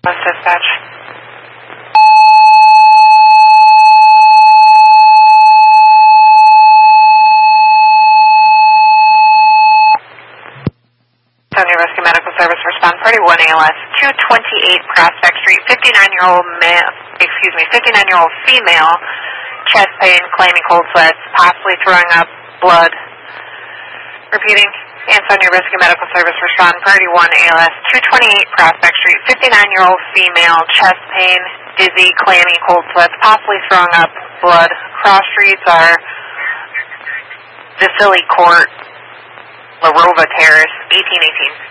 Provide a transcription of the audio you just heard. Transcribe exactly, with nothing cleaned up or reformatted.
West Dispatch. San Diego Rescue Medical Service respond party one A L S, two twenty-eight Prospect Street, fifty-nine-year-old male, excuse me, fifty-nine-year-old female, chest pain, claiming cold sweats, possibly throwing up blood. Repeating, San Diego Rescue Medical Service respond party one A L S, two twenty-eight Prospect Street, fifty-nine-year-old female, chest pain, dizzy, clammy, cold sweats, possibly throwing up blood. Cross streets are Vasily Court, La Rova Terrace, eighteen eighteen.